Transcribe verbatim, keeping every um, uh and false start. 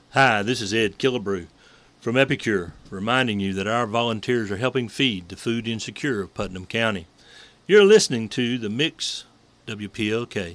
Hi, this is Ed Killebrew from Epicure, reminding you that our volunteers are helping feed the food insecure of Putnam County. You're listening to The Mix, W P L K.